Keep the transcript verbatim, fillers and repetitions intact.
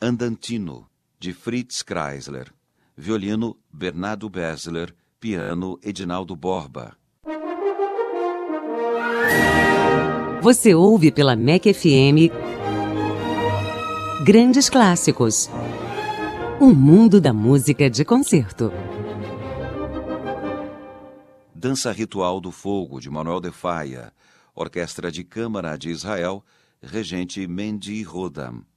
Andantino, de Fritz Kreisler. Violino, Bernardo Besler. Piano, Edinaldo Borba. Você ouve pela M E C F M Grandes Clássicos. Um mundo da música de concerto. Dança Ritual do Fogo, de Manuel de Falla. Orquestra de Câmara de Israel, regente Mendy Rodam.